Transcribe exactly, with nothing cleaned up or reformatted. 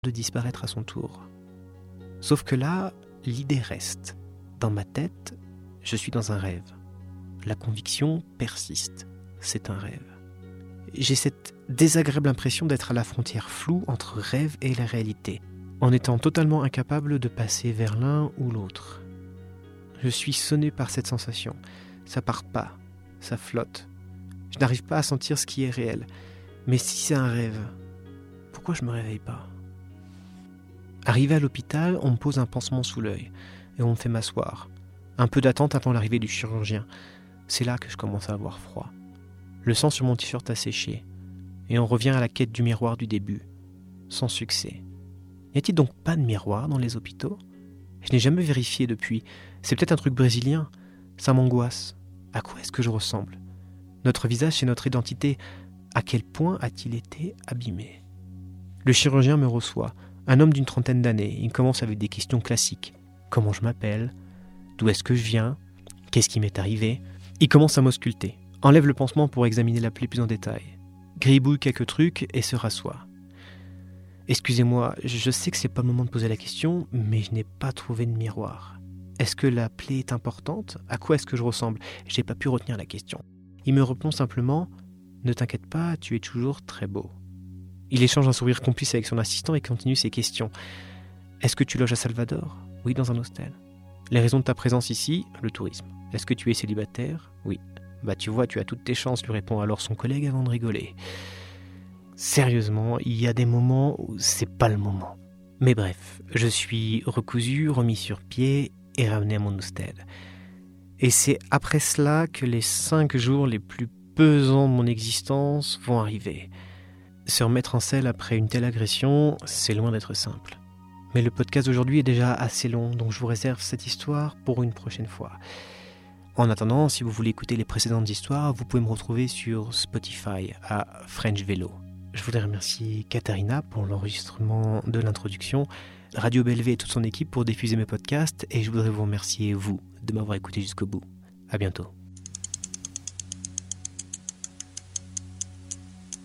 de disparaître à son tour. Sauf que là, l'idée reste. Dans ma tête, je suis dans un rêve. La conviction persiste. C'est un rêve. J'ai cette désagréable impression d'être à la frontière floue entre rêve et la réalité, en étant totalement incapable de passer vers l'un ou l'autre. Je suis sonné par cette sensation. Ça part pas, ça flotte. Je n'arrive pas à sentir ce qui est réel. Mais si c'est un rêve, pourquoi je me réveille pas ? Arrivé à l'hôpital, on me pose un pansement sous l'œil et on me fait m'asseoir. Un peu d'attente avant l'arrivée du chirurgien. C'est là que je commence à avoir froid. Le sang sur mon t-shirt a séché et on revient à la quête du miroir du début, sans succès. Y a-t-il donc pas de miroir dans les hôpitaux ? Je n'ai jamais vérifié depuis. C'est peut-être un truc brésilien. Ça m'angoisse. À quoi est-ce que je ressemble ? Notre visage, c'est notre identité. À quel point a-t-il été abîmé ? Le chirurgien me reçoit. Un homme d'une trentaine d'années. Il commence avec des questions classiques. Comment je m'appelle ? D'où est-ce que je viens ? Qu'est-ce qui m'est arrivé ? Il commence à m'ausculter. Enlève le pansement pour examiner la plaie plus en détail. Gribouille quelques trucs et se rassoit. Excusez-moi, je sais que c'est pas le moment de poser la question, mais je n'ai pas trouvé de miroir. Est-ce que la plaie est importante ? À quoi est-ce que je ressemble ? J'ai pas pu retenir la question. Il me répond simplement « Ne t'inquiète pas, tu es toujours très beau ». Il échange un sourire complice avec son assistant et continue ses questions. « Est-ce que tu loges à Salvador ? Oui, dans un hostel. Les raisons de ta présence ici ? Le tourisme. Est-ce que tu es célibataire ? Oui. Bah tu vois, tu as toutes tes chances, lui répond alors son collègue avant de rigoler. Sérieusement, il y a des moments où c'est pas le moment. Mais bref, je suis recousu, remis sur pied et ramené à mon hostel. Et c'est après cela que les cinq jours les plus pesants de mon existence vont arriver. Se remettre en selle après une telle agression, c'est loin d'être simple. Mais le podcast d'aujourd'hui est déjà assez long, donc je vous réserve cette histoire pour une prochaine fois. En attendant, si vous voulez écouter les précédentes histoires, vous pouvez me retrouver sur Spotify à French Vélo. Je voudrais remercier Katharina pour l'enregistrement de l'introduction, Radio Bellevée et toute son équipe pour diffuser mes podcasts, et je voudrais vous remercier, vous, de m'avoir écouté jusqu'au bout. À bientôt.